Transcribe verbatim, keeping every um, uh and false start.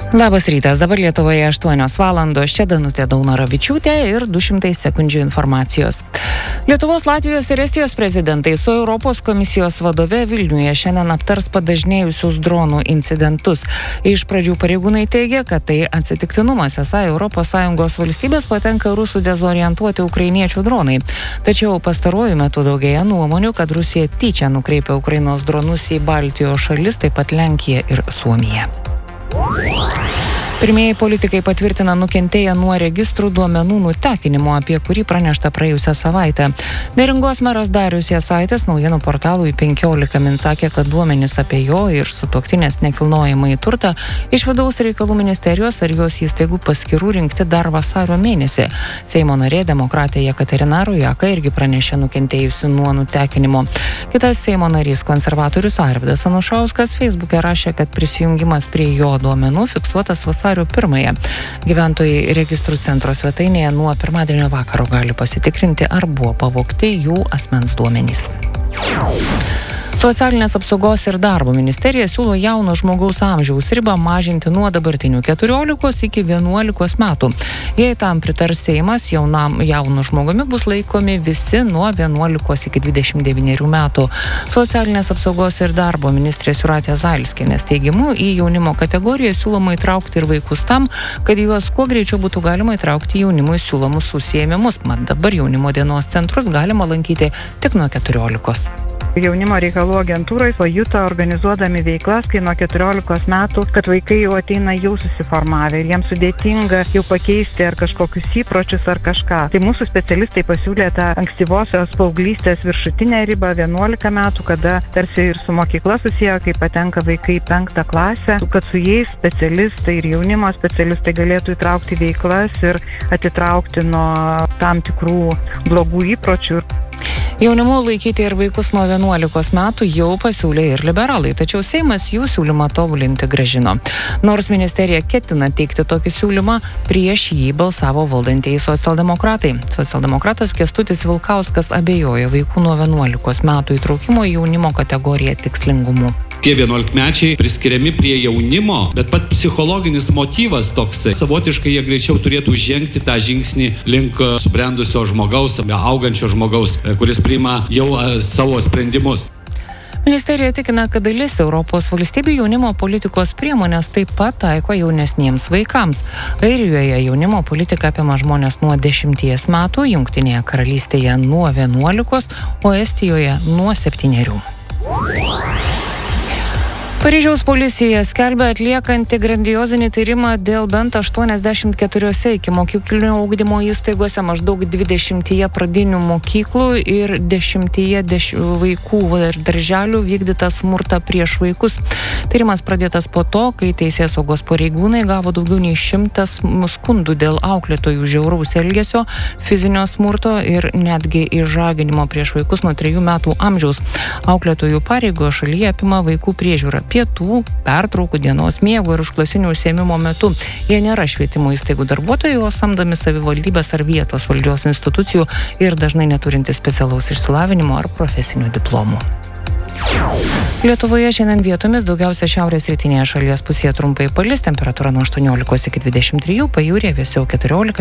Labas rytas, dabar Lietuvoje aštuonios valandos, čia Danutė Daunoravičiūtė ir du šimtai sekundžių informacijos. Lietuvos, Latvijos ir Estijos prezidentai su Europos komisijos vadove Vilniuje šiandien aptars padažnėjusius dronų incidentus. Iš pradžių pareigūnai teigia, kad tai atsitiktinumas, esą Europos Sąjungos valstybės patenka rusų dezorientuoti ukrainiečių dronai. Tačiau pastaruoju metu daugėja nuomonių, kad Rusija tyčia nukreipia Ukrainos dronus į Baltijos šalis, taip pat Lenkiją ir Suomiją. Pirmieji politikai patvirtina nukentėję nuo registrų duomenų nutekinimo, apie kurį pranešta praėjusią savaitę. Neringos meras Darius Jasaitis naujienų portalui penkiolika min sakė, kad duomenys apie jo ir sutuoktinės nekilnojamąjį turtą iš vidaus reikalų ministerijos ar jos įstaigų paskirų rinkti dar vasario mėnesį. Seimo narė demokratė Jekaterina Rojaka irgi pranešė nukentėjusi nuo nutekinimo. Kitas Seimo narys konservatorius Arvydas Anušauskas Facebook'e rašė, kad prisijungimas prie jo duomenų fiksuotas vasario pirmąją. Gyventojai registrų centro svetainėje nuo pirmadienio vakaro gali pasitikrinti, ar buvo pavogti jų asmens duomenys. Socialinės apsaugos ir darbo ministerija siūlo jauno žmogaus amžiaus ribą mažinti nuo dabartinių keturiolikos iki vienuolikos metų. Jei tam pritars Seimas, jaunam jaunu žmogumi bus laikomi visi nuo vienuolikos iki dvidešimt devynerių metų. Socialinės apsaugos ir darbo ministrės Jūratės Zailskienės teigimu, į jaunimo kategoriją siūloma įtraukti ir vaikus tam, kad juos kuo greičiau būtų galima įtraukti jaunimui siūlomus užsiėmimus. Mat dabar jaunimo dienos centrus galima lankyti tik nuo keturiolikos. Jaunimo reikalų agentūrai pajuto organizuodami veiklas, kai nuo keturiolikos metų, kad vaikai jau ateina jau susiformavę ir jiems sudėtinga jau pakeisti ar kažkokius įpročius ar kažką. Tai mūsų specialistai pasiūlė tą ankstyvosios paauglystės viršutinę ribą vienuolika metų, kada tarsi ir su mokykla susiję, kai patenka vaikai į penktą klasę, kad su jais specialistai ir jaunimo specialistai galėtų įtraukti veiklas ir atitraukti nuo tam tikrų blogų įpročių. Jaunimu laikyti ir vaikus nuo vienuolikos metų jau pasiūlė ir liberalai, tačiau Seimas jų siūlymą tobulinti grąžino. Nors ministerija ketina teikti tokį siūlymą, prieš jį balsavo valdantieji socialdemokratai. Socialdemokratas Kęstutis Vilkauskas abejoja vaikų nuo vienuolikos metų įtraukimo į jaunimo kategoriją tikslingumu. Tie vienuolikmečiai priskiriami prie jaunimo, bet pat psichologinis motyvas toksai. Savotiškai jie greičiau turėtų žengti tą žingsnį link subrendusio žmogaus, augančio žmogaus, kuris priima jau savo sprendimus. Ministerija tikina, kad dalis Europos valstybių jaunimo politikos priemonės taip pat taiko jaunesniems vaikams. Airijoje jaunimo politika apima žmonės nuo dešimties metų, Jungtinėje karalystėje nuo vienuolikos, o Estijoje nuo septynerių. Paryžiaus policija skelbia atliekanti grandiozinį tyrimą dėl bent aštuoniasdešimt keturiose ikimokyklinio ugdymo įstaigose, maždaug dvidešimtyje pradinių mokyklų ir dešimtyje deš... vaikų ir darželių vykdytą smurtą prieš vaikus. Tyrimas pradėtas po to, kai teisėsaugos pareigūnai gavo daugiau nei šimtas skundų dėl auklėtojų žiauraus elgesio, fizinio smurto ir netgi išžaginimo prieš vaikus nuo trejų metų amžiaus. Auklėtojų pareigos šalyje apima vaikų priežiūrą pietų, pertraukų, dienos miego ir užklasinių užsiėmimo metu. Jie nėra švietimo įstaigų darbuotojai, o samdomi savivaldybės ar vietos valdžios institucijų ir dažnai neturinti specialaus išsilavinimo ar profesinių diplomų. Lietuvoje šiandien vietomis daugiausia šiaurės rytinėje šalies pusėje trumpai palis, temperatūra nuo aštuoniolikos iki dvidešimt trijų, pajūryje vėsiau keturiolika